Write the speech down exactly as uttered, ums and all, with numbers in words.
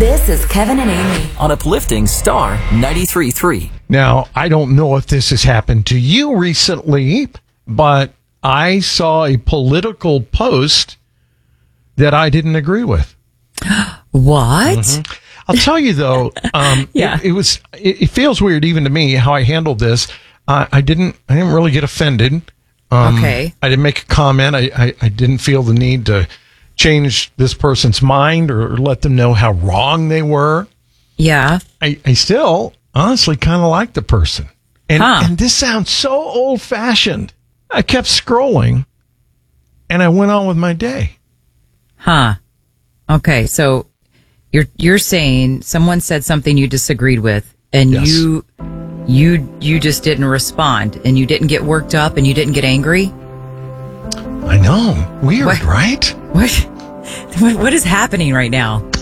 This is Kevin and Amy on Uplifting Star ninety-three point three. Now, I don't know if this has happened to you recently, but I saw a political post that I didn't agree with. What? Mm-hmm. I'll tell you, though, um, yeah. it, it was. It, it feels weird even to me how I handled this. Uh, I didn't. I didn't really get offended. Um, okay. I didn't make a comment. I, I, I didn't feel the need to change this person's mind or let them know how wrong they were. Yeah. I, I still honestly kind of like the person. And, huh. and this sounds so old-fashioned. I kept scrolling, and I went on with my day. Huh. Okay, so you're you're saying someone said something you disagreed with, and Yes. you you you just didn't respond, and you didn't get worked up, and you didn't get angry? I know. Weird, What? right? What? What what is happening right now?